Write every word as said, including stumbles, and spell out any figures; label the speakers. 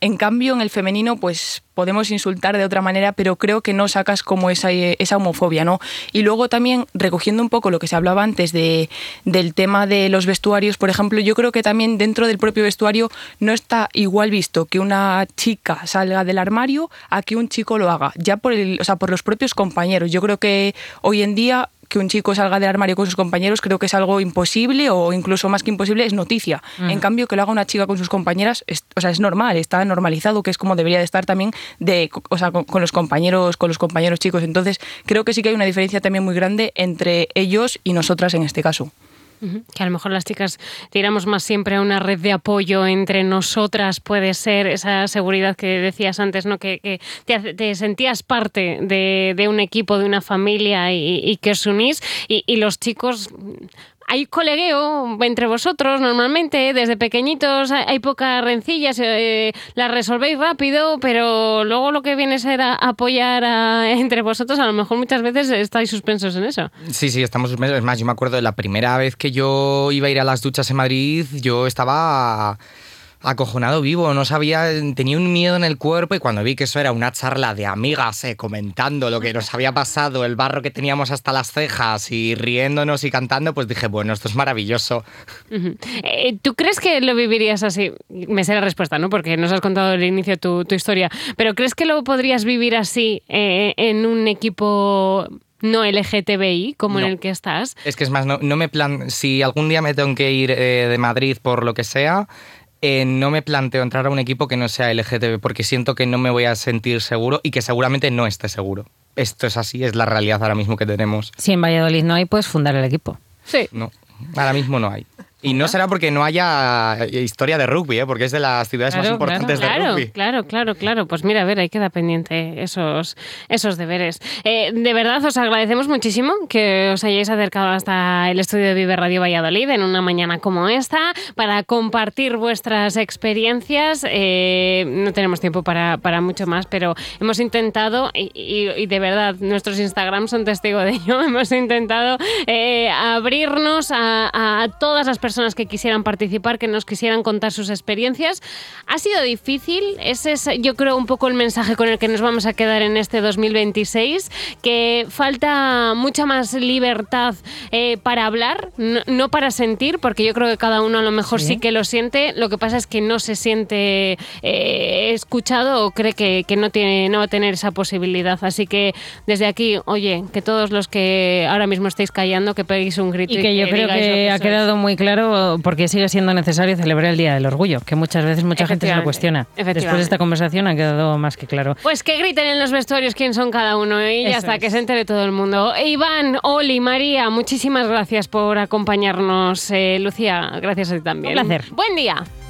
Speaker 1: En cambio, en el femenino, pues podemos insultar de otra manera, pero creo que no sacas como esa, esa homofobia, ¿no? Y luego también, recogiendo un poco lo que se hablaba antes de, del tema de los vestuarios, por ejemplo, yo creo que también dentro del propio vestuario no está igual visto que una chica salga del armario a que un chico lo haga, ya por, el, o sea, por los propios compañeros. Yo creo que hoy en día que un chico salga del armario con sus compañeros creo que es algo imposible, o incluso más que imposible, es noticia. Uh-huh. En cambio, que lo haga una chica con sus compañeras, es, o sea, es normal, está normalizado, que es como debería de estar también de, o sea, con, con los compañeros, con los compañeros chicos. Entonces, creo que sí que hay una diferencia también muy grande entre ellos y nosotras en este caso.
Speaker 2: Que a lo mejor las chicas tiramos más siempre a una red de apoyo entre nosotras, puede ser esa seguridad que decías antes, ¿no? Que, que te, te sentías parte de, de un equipo, de una familia y, y que os unís, y, y los chicos... Hay colegueo entre vosotros normalmente, desde pequeñitos hay pocas rencillas, eh, las resolvéis rápido, pero luego lo que viene a ser a apoyar a, entre vosotros, a lo mejor muchas veces estáis suspensos en eso.
Speaker 3: Sí, sí, estamos suspensos. Es más, yo me acuerdo de la primera vez que yo iba a ir a las duchas en Madrid, yo estaba... acojonado vivo, no sabía, tenía un miedo en el cuerpo, y cuando vi que eso era una charla de amigas eh, comentando lo que nos había pasado, el barro que teníamos hasta las cejas y riéndonos y cantando, pues dije, bueno, esto es maravilloso.
Speaker 2: Uh-huh. Eh, ¿Tú crees que lo vivirías así? Me sé la respuesta, ¿no? Porque nos has contado al inicio tu, tu historia, pero ¿crees que lo podrías vivir así eh, en un equipo no L G T B I como no. en el que estás?
Speaker 3: Es que es más, no, no me plan... si algún día me tengo que ir eh, de Madrid por lo que sea... Eh, no me planteo entrar a un equipo que no sea L G T B, porque siento que no me voy a sentir seguro y que seguramente no esté seguro. Esto es así, es la realidad ahora mismo que tenemos.
Speaker 4: Si en Valladolid no hay, puedes fundar el equipo.
Speaker 2: Sí.
Speaker 3: No, ahora mismo no hay. Y no será porque no haya historia de rugby, ¿eh? Porque es de las ciudades
Speaker 2: claro,
Speaker 3: más importantes
Speaker 2: claro,
Speaker 3: de rugby.
Speaker 2: Claro, claro, claro. Pues mira, a ver, ahí queda pendiente esos, esos deberes. Eh, de verdad, os agradecemos muchísimo que os hayáis acercado hasta el estudio de Vive Radio Valladolid en una mañana como esta para compartir vuestras experiencias. Eh, no tenemos tiempo para, para mucho más, pero hemos intentado, y, y, y de verdad, nuestros Instagram son testigo de ello, hemos intentado eh, abrirnos a, a todas las personas personas que quisieran participar, que nos quisieran contar sus experiencias. Ha sido difícil, ese es yo creo un poco el mensaje con el que nos vamos a quedar en este dos mil veintiséis, que falta mucha más libertad eh, para hablar, no, no para sentir, porque yo creo que cada uno a lo mejor sí, sí que lo siente, lo que pasa es que no se siente eh, escuchado o cree que, que no, tiene, no va a tener esa posibilidad. Así que desde aquí, oye, que todos los que ahora mismo estéis callando, que peguéis un grito.
Speaker 4: Y que, y que yo creo que, que ha quedado muy claro porque sigue siendo necesario celebrar el Día del Orgullo, que muchas veces mucha gente se lo cuestiona. Después de esta conversación ha quedado más que claro.
Speaker 2: Pues que griten en los vestuarios quién son cada uno y ya Eso está, es. Que se entere todo el mundo. Iván, Oli, María, muchísimas gracias por acompañarnos. Eh, Lucía, gracias a ti también.
Speaker 4: Un placer.
Speaker 2: Buen día.